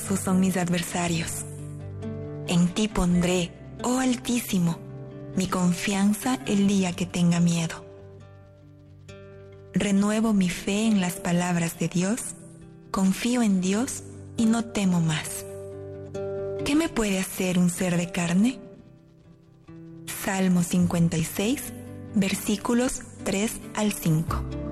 poderosos son mis adversarios. En ti pondré, oh Altísimo, mi confianza el día que tenga miedo. Renuevo mi fe en las palabras de Dios, confío en Dios y no temo más. ¿Qué me puede hacer un ser de carne? Salmo 56, versículos 3 al 5.